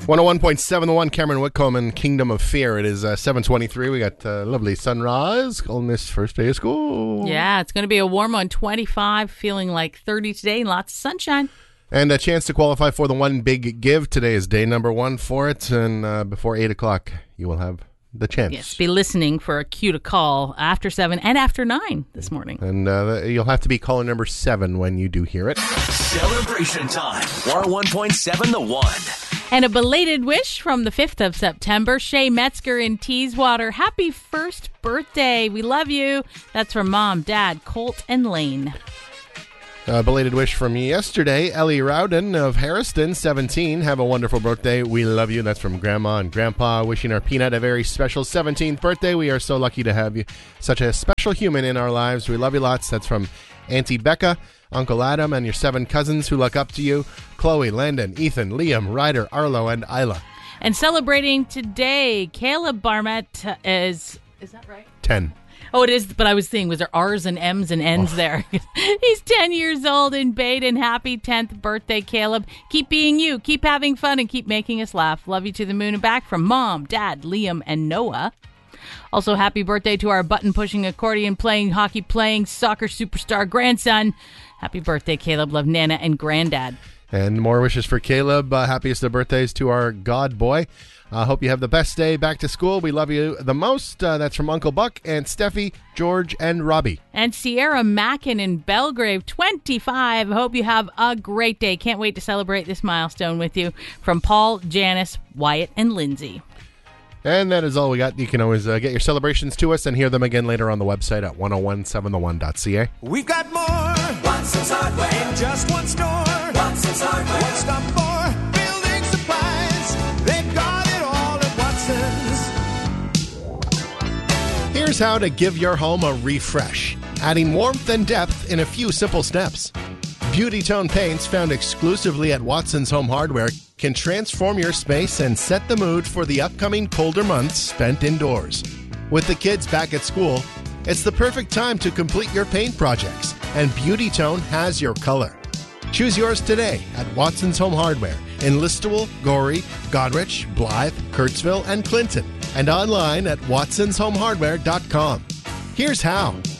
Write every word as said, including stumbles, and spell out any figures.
one oh one point seven The One, Cameron Whitcomb and Kingdom of Fear. It is uh, seven twenty-three. We got uh, lovely sunrise on this first day of school. Yeah, it's going to be a warm one, twenty-five, feeling like thirty today, lots of sunshine. And a chance to qualify for the One Big Give. Today is day number one for it. And uh, before eight o'clock, you will have the chance. Yes, be listening for a cue to call after seven and after nine this morning. And uh, you'll have to be caller number seven when you do hear it. Celebration time. one oh one point seven The One. And a belated wish from the fifth of September. Shay Metzger in Teeswater. Happy first birthday. We love you. That's from Mom, Dad, Colt, and Lane. A belated wish from yesterday. Ellie Rowden of Harriston, seventeen. Have a wonderful birthday. We love you. That's from Grandma and Grandpa. Wishing our Peanut a very special seventeenth birthday. We are so lucky to have you. Such a special human in our lives. We love you lots. That's from Auntie Becca, Uncle Adam, and your seven cousins who look up to you. Chloe, Landon, Ethan, Liam, Ryder, Arlo, and Isla. And celebrating today, Caleb Barnett is... Is that right? ten. Oh, it is, but I was thinking, was there R's and M's and N's oh. there? He's ten years old in Baden. Happy tenth birthday, Caleb. Keep being you. Keep having fun and keep making us laugh. Love you to the moon and back from Mom, Dad, Liam, and Noah. Also, happy birthday to our button-pushing, accordion-playing, hockey-playing, soccer superstar grandson. Happy birthday, Caleb. Love Nana and Granddad. And more wishes for Caleb. Uh, happiest of birthdays to our God boy. I uh, hope you have the best day back to school. We love you the most. Uh, that's from Uncle Buck and Steffi, George, and Robbie. And Sierra Mackin in Belgrave, twenty-five. Hope you have a great day. Can't wait to celebrate this milestone with you. From Paul, Janice, Wyatt, and Lindsay. And that is all we got. You can always uh, get your celebrations to us and hear them again later on the website at one oh one seven the one dot c a. We've got more. Watson's Hardware. In just one store. Watson's Hardware. One stop for building supplies. They've got it all at Watson's. Here's how to give your home a refresh, adding warmth and depth in a few simple steps. Beauty Tone paints found exclusively at Watson's Home Hardware can transform your space and set the mood for the upcoming colder months spent indoors. With the kids back at school, it's the perfect time to complete your paint projects, and Beauty Tone has your color. Choose yours today at Watson's Home Hardware in Listowel, Gorey, Godrich, Blythe, Kurtzville, and Clinton, and online at watsons home hardware dot com. Here's how.